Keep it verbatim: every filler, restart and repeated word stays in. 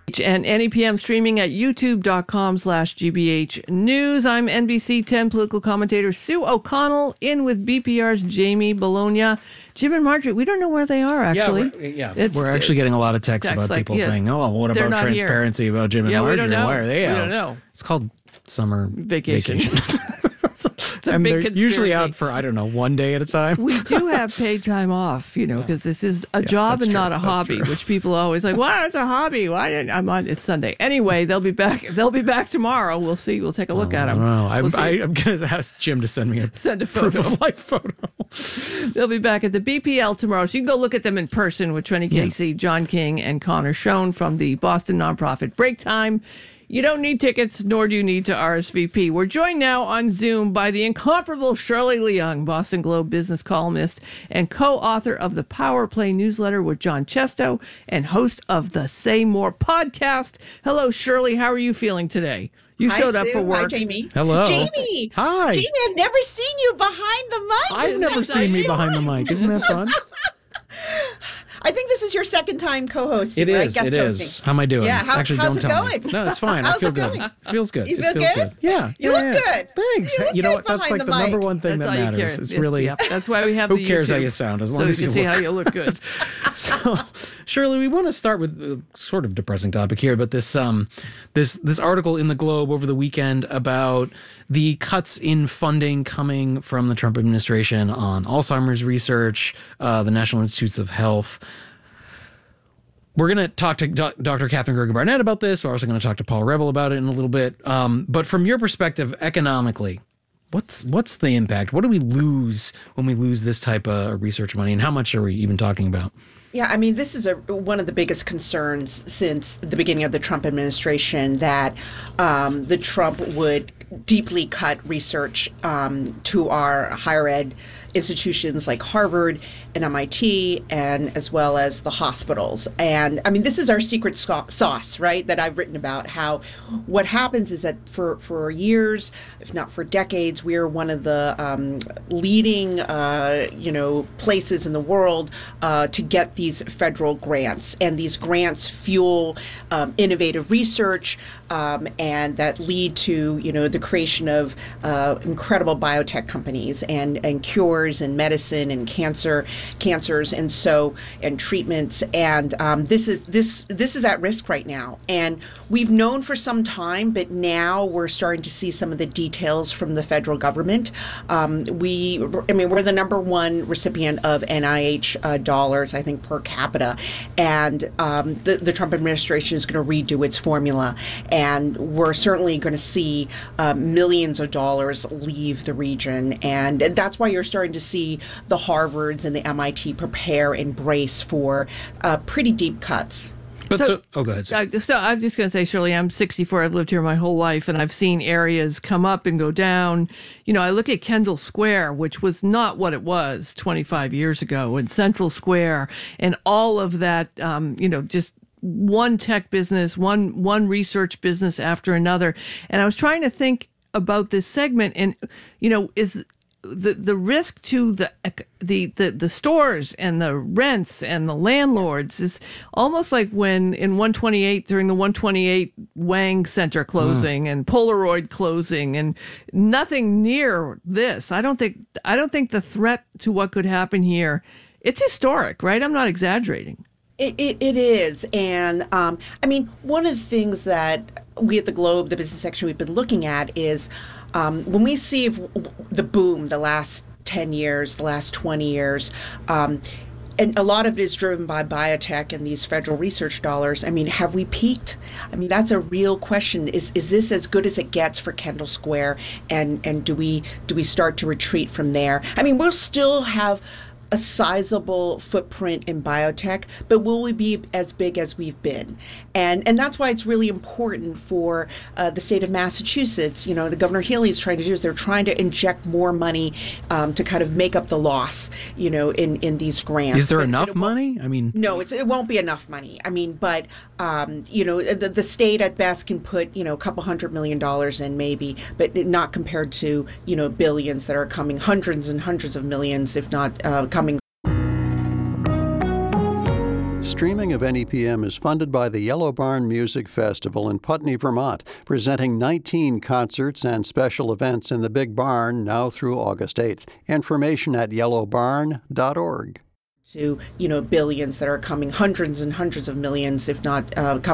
And N E P M streaming at youtube.com slash GBH News. I'm N B C ten political commentator Sue O'Connell, in with B P R's Jamie Bologna. Jim and Margaret, we don't know where they are, actually. Yeah, we're, yeah. It's, we're actually getting a lot of texts text about like, people yeah, saying, oh, what about transparency here. About Jim and yeah, Margaret? We don't know. Why are they we out? don't know. It's called summer vacation. vacation. It's a and big they're conspiracy. Usually out for, I don't know, one day at a time. We do have paid time off, you know, because yeah. this is a yeah, job and true. not a that's hobby, true. which people always like, well, it's a hobby. Why didn't I'm on? It's Sunday. Anyway, they'll be back. They'll be back tomorrow. We'll see. We'll take a look oh, at them. I'm, we'll I, I'm going to ask Jim to send me a, send a photo. proof of life photo. They'll be back at the B P L tomorrow, so you can go look at them in person with Trenny Casey, yeah. John King, and Connor Schoen from the Boston nonprofit Break Time. You don't need tickets, nor do you need to R S V P. We're joined now on Zoom by the incomparable Shirley Leung, Boston Globe business columnist and co-author of the Power Play newsletter with John Chesto and host of the Say More podcast. Hello, Shirley. How are you feeling today? You Hi, showed up Sue. for work. Hi, Jamie. Hello. Jamie. Hi. Jamie, I've never seen you behind the mic. I've Isn't never seen me behind the mic. Isn't that fun? I think this is your second time co-hosting, It right? is. Guest it hosting. is. How am I doing? Yeah. How, Actually, how's don't it tell going? me. No, it's fine. How's I feel it good. going? It feels good. You it feel feels good? good. Yeah. You yeah, look yeah. good. Thanks. You, look you know good what? That's behind like the, the number one thing That's that all matters. you care. It's, it's, really yep. That's why we have who the cares YouTube, how you sound as long so as you you can see look how you look good. So, Shirley, we want to start with a sort of depressing topic here, but this um, this this article in the Globe over the weekend about the cuts in funding coming from the Trump administration on Alzheimer's research, uh, the National Institutes of Health. We're going to talk to Do- Doctor Catherine Gergen Barnett about this. We're also going to talk to Paul Reville about it in a little bit. Um, but from your perspective, economically, what's what's the impact? What do we lose when we lose this type of research money, and how much are we even talking about? Yeah, I mean, this is a, one of the biggest concerns since the beginning of the Trump administration, that um, the Trump would deeply cut research um, to our higher ed institutions like Harvard and M I T, and as well as the hospitals. And I mean, this is our secret sauce, right, that I've written about, how what happens is that for, for years, if not for decades, we are one of the um, leading, uh, you know, places in the world uh, to get these federal grants. And these grants fuel um, innovative research um, and that lead to, you know, the creation of uh, incredible biotech companies and, and cures and medicine and cancer cancers and so and treatments. And um, this is this this is at risk right now. And we've known for some time, but now we're starting to see some of the details from the federal government. Um, we, I mean, we're the number one recipient of N I H uh, dollars, I think, per capita. And um, the, the Trump administration is going to redo its formula. And we're certainly going to see uh, millions of dollars leave the region. And that's why you're starting to see the Harvards and the M I T prepare and brace for uh, pretty deep cuts. But so, so oh, go ahead. Uh, so I'm just going to say, Shirley, I'm sixty-four. I've lived here my whole life, and I've seen areas come up and go down. You know, I look at Kendall Square, which was not what it was twenty-five years ago, and Central Square, and all of that. Um, you know, just one tech business, one one research business after another. And I was trying to think about this segment, and you know, is the the risk to the the the the stores and the rents and the landlords is almost like when in one twenty-eight, during the one twenty-eight Wang Center closing mm. and Polaroid closing, and nothing near this. I don't think I don't think the threat to what could happen here, it's historic, right? I'm not exaggerating. It, it, it is. And um, I mean, one of the things that we at the Globe, the business section, we've been looking at is um, when we see the boom the last ten years, the last twenty years, um, and a lot of it is driven by biotech and these federal research dollars. I mean, have we peaked? I mean, that's a real question. Is is this as good as it gets for Kendall Square? And and do we do we start to retreat from there? I mean, we'll still have a sizable footprint in biotech, but will we be as big as we've been? And and that's why it's really important for uh, the state of Massachusetts. You know, the Governor Healy is trying to do is they're trying to inject more money um, to kind of make up the loss, you know, in, in these grants. Is there but, enough but money? I mean, no, it's, it won't be enough money. I mean, but um, you know, the, the state at best can put, you know, a couple hundred million dollars in maybe, but not compared to, you know, billions that are coming, hundreds and hundreds of millions, if not uh, coming. streaming of N E P M is funded by the Yellow Barn Music Festival in Putney, Vermont, presenting nineteen concerts and special events in the Big Barn now through August eighth. Information at yellow barn dot org. To, you know, billions that are coming, hundreds and hundreds of millions, if not uh,